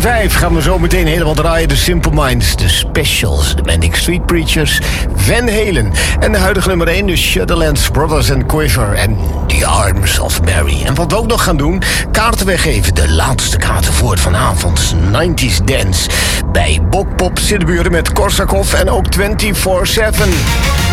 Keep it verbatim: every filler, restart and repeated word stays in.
Station vijf gaan we zo meteen helemaal draaien. De Simple Minds, de Specials, de Manic Street Preachers, Van Halen. En de huidige nummer één, de Shutterlands Brothers and Quiver en The Arms of Mary. En wat we ook nog gaan doen, kaarten weggeven. De laatste kaarten voor het vanavond nineties Dance bij Bokpop Siddeburen met Korsakov en ook vierentwintig zeven.